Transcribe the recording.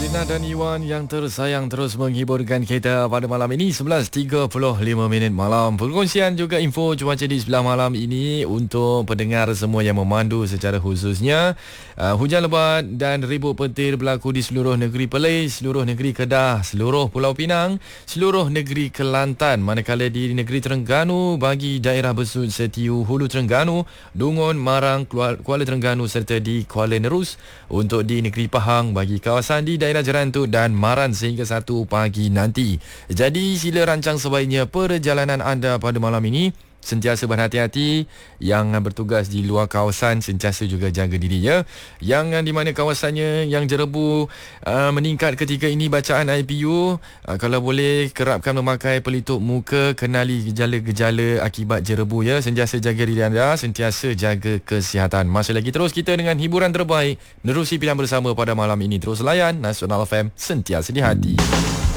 Lina dan Iwan yang tersayang terus menghiburkan kita pada malam ini 11.35 minit malam. Perkongsian juga info cuaca di sebelah malam ini untuk pendengar semua yang memandu secara khususnya. Hujan lebat dan ribut petir berlaku di seluruh negeri Perlis, seluruh negeri Kedah, seluruh Pulau Pinang, seluruh negeri Kelantan. Manakala di negeri Terengganu bagi daerah Besut, Setiu, Hulu Terengganu, Dungun, Marang, Kuala Terengganu serta di Kuala Nerus. Untuk di negeri Pahang bagi kawasan di daerah Jerantut dan Maran sehingga 1 pagi nanti. Jadi sila rancang sebaiknya perjalanan anda pada malam ini. Sentiasa berhati-hati. Yang bertugas di luar kawasan sentiasa juga jaga diri ya. Yang di mana kawasannya yang jerebu meningkat ketika ini bacaan IPU. Kalau boleh kerapkan memakai pelitup muka, kenali gejala-gejala akibat jerebu ya. Sentiasa jaga diri anda, sentiasa jaga kesihatan. Masih lagi terus kita dengan hiburan terbaik. Menerusi pilihan bersama pada malam ini. Terus layan Nasional FM, sentiasa di hati.